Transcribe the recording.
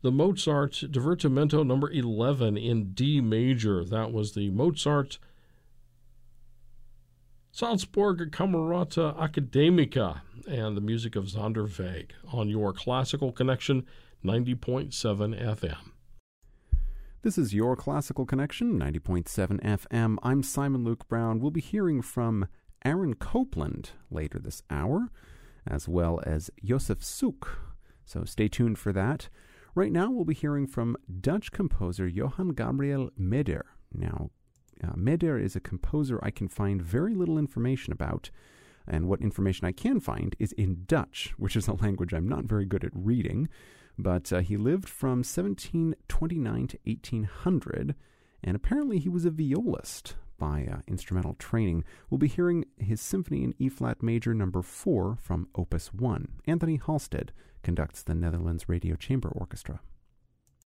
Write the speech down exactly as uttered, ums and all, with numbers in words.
the Mozart Divertimento number eleven in D major. That was the Mozart Salzburg Camerata Academica and the music of Zander Weg on your Classical Connection ninety point seven F M. This is your Classical Connection, ninety point seven F M. I'm Simon Luke Brown. We'll be hearing from Aaron Copland later this hour, as well as Josef Suk. So stay tuned for that. Right now, we'll be hearing from Dutch composer Johann Gabriel Meder. Now, uh, Meder is a composer I can find very little information about, and what information I can find is in Dutch, which is a language I'm not very good at reading. But uh, he lived from seventeen twenty-nine to eighteen hundred, and apparently he was a violist by uh, instrumental training. We'll be hearing his symphony in E-flat major number four from Opus one. Anthony Halstead conducts the Netherlands Radio Chamber Orchestra.